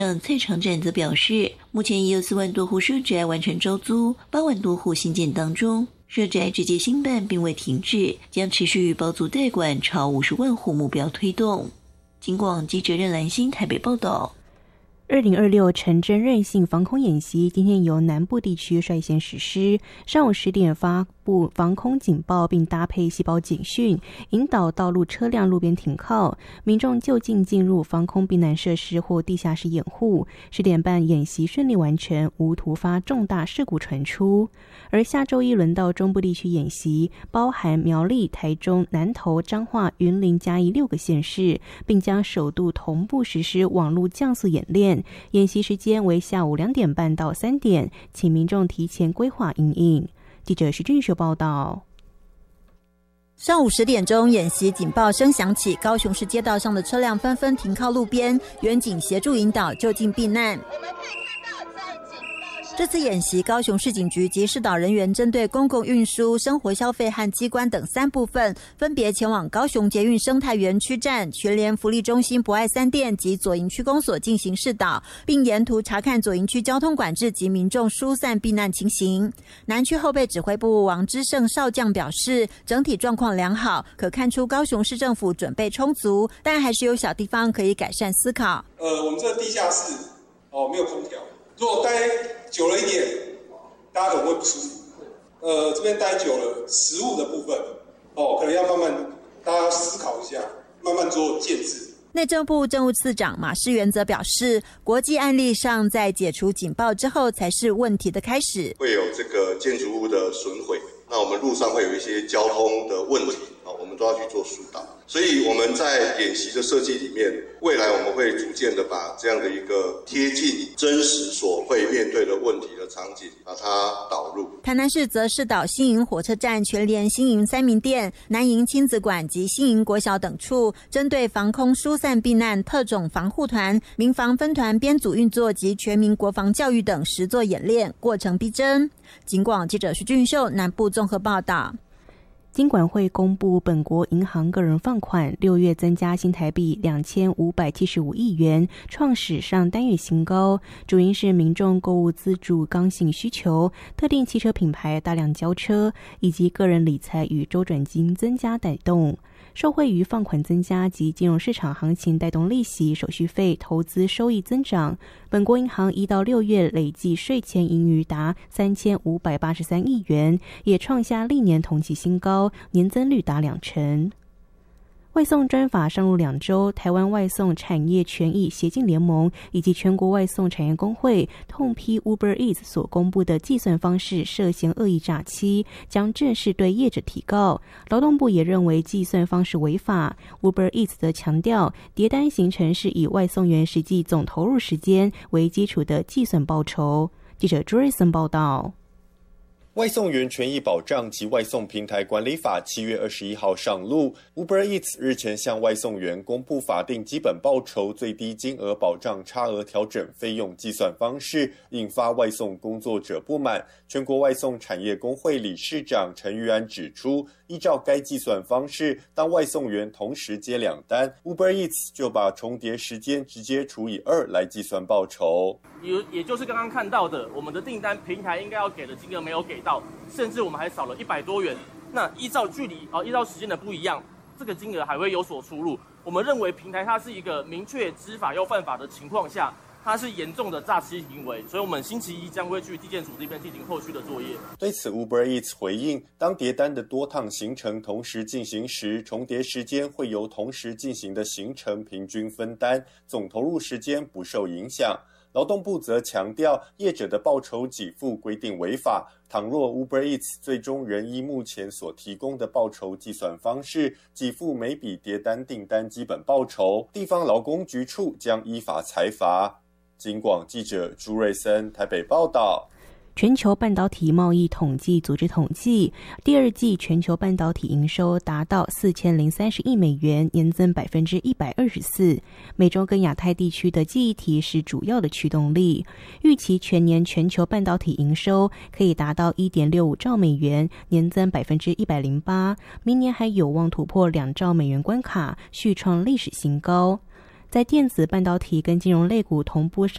蔡长展则表示，目前已有4万多户社宅完成招租，8万多户新建当中，社宅直接兴办并未停止，将持续包租代管朝50万户目标推动。警广记者任兰心台北报道。 2026城镇韧性防空演习今天由南部地区率先实施，上午10点发布防空警报，并搭配细胞警讯，引导道路车辆路边停靠，民众就近进入防空避难设施或地下室掩护。10点半演习顺利完成，无突发重大事故传出。而下周一轮到中部地区演习，包含苗栗、台中、南投、彰化、云林、嘉义6个县市，并将首度同步实施网络降速演练。演习时间为下午2点半到3点，请民众提前规划因应。记者徐俊秀报道。 上午10点钟，演习警报声响起，高雄市街道上的车辆纷纷停靠路边，远警协助引导就近避难。这次演习，高雄市警局及市导人员针对公共运输、生活消费和机关等3部分，分别前往高雄捷运生态园区站、全联福利中心博爱3店及左营区公所进行示导，并沿途查看左营区交通管制及民众疏散避难情形。南区后备指挥部王之胜少将表示，整体状况良好，可看出高雄市政府准备充足，但还是有小地方可以改善思考。 我们这个地下室没有空调，如果待久了一点，大家可能会不舒服。这边待久了，食物的部分可能要慢慢大家思考一下，慢慢做建制。 内政部政务次长马世元则表示，国际案例上在解除警报之后才是问题的开始， 会有这个建筑物的损毁，那我们路上会有一些交通的问题，我们都要去做疏导。所以我们在演习的设计里面，未来我们会逐渐的把这样的一个贴近真实所会面对的问题的场景把它导入。 台南市则示导新营火车站、全联新营3民店、南营亲子馆及新营国小等处，针对防空疏散避难、特种防护团、民防分团编组运作及全民国防教育等实作演练，过程逼真。警广记者徐俊秀南部综合报道。 金管会公布本国银行个人放款6月增加新台币2575亿元，创史上单月新高，主因是民众购物自住刚性需求、特定汽车品牌大量交车，以及个人理财与周转金增加带动。受惠于放款增加及金融市场行情带动利息、手续费、投资收益增长，本国银行1到6月累计税前盈余达3583亿元，也创下历年同期新高，年增率达2%。外送专法上路2周，台湾外送产业权益协进联盟以及全国外送产业工会痛批 Uber Eats 所公布的计算方式涉嫌恶意诈欺，将正式对业者提告。劳动部也认为计算方式违法。Uber Eats 则强调，叠单行程是以外送员实际总投入时间为基础的计算报酬。记者 Jorison 报道。 外送员权益保障及外送平台管理法7月21号上路 ，Uber Eats 日前向外送员公布法定基本报酬最低金额保障差额调整费用计算方式，引发外送工作者不满。全国外送产业工会理事长陈玉安指出，依照该计算方式，当外送员同时接2单 ，Uber Eats 就把重叠时间直接除以2来计算报酬。 也就是刚刚看到的，我们的订单平台应该要给的金额没有给到，甚至我们还少了100多元。那依照距离依照时间的不一样，这个金额还会有所出入。我们认为平台它是一个明确知法又犯法的情况下，它是严重的诈欺行为，所以我们星期一将会去地检署这边进行后续的作业。 对此 Uber Eats 回应，当叠单的多趟行程同时进行时，重叠时间会由同时进行的行程平均分担，总投入时间不受影响。劳动部则强调，业者的报酬给付规定违法，倘若 Uber Eats 最终仍依目前所提供的报酬计算方式给付每笔叠单订单基本报酬，地方劳工局处将依法裁罚。警广记者朱瑞森台北报道。 全球半导体贸易统计组织统计，第2季全球半导体营收达到4030亿美元，年增124%。美洲跟亚太地区的记忆体是主要的驱动力。预期全年全球半导体营收可以达到1.65兆美元，年增108%。明年还有望突破2兆美元关卡，续创历史新高。在电子半导体跟金融类股同步